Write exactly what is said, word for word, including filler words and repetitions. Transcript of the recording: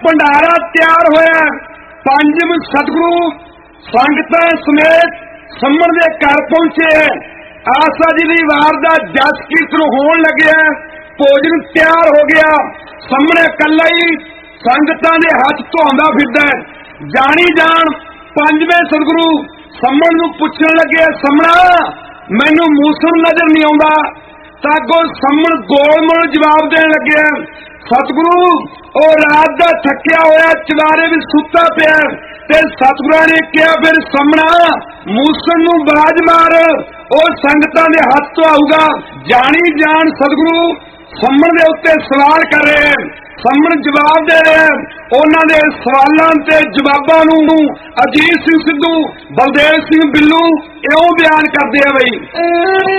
भंडारा तैयार होया। पंजम सतगुरु संगतां समेत सम्मण दे घर पहुंचे। आसा जी दी वार दा जस कीर्तन होण लग्या। भोजन तैयार हो गया। सामने कल्ला ही संगतां दे हथ धोंदा फिरदा। जानी जान पंजवें सतगुरु सम्मण नूं पुछण लगे, सम्मणा मैनू मूसण नजर नहीं आउंदा। तागो सम्मण गोल मोल जवाब देण लगे, सतगुरु ओ रात दा थकिया होया चवारे भी सुता पिया। ते सतगुरां ने कहा, फिर सम्मणा मूसण नूं बाज मार, ओ संगतां दे हथ तो आऊगा। जानी जान सतगुरु सम्मण दे उत्ते सवाल कर रहे। सम्मण जवाब दे रहे। उन्हां दे सवालां ते जवाबां नूं अजीत सिंह सिद्धू, बलदेव सिंह बिल्लू इउं बयान करदे आ बई।